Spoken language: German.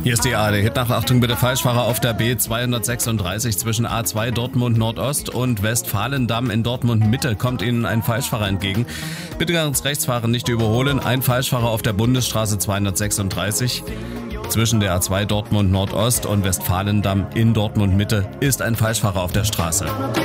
Hier ist die ARD-Hitnachrichtung. Bitte Falschfahrer auf der B236 zwischen A2 Dortmund Nordost und Westfalendamm in Dortmund Mitte kommt Ihnen ein Falschfahrer entgegen. Bitte ganz rechts fahren, nicht überholen. Ein Falschfahrer auf der Bundesstraße 236 zwischen der A2 Dortmund Nordost und Westfalendamm in Dortmund Mitte ist ein Falschfahrer auf der Straße.